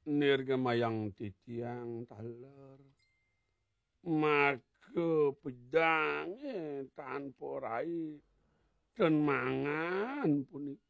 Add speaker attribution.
Speaker 1: nirga mayang titiang taler. Maka pedang tanpa rai dan mangan punika.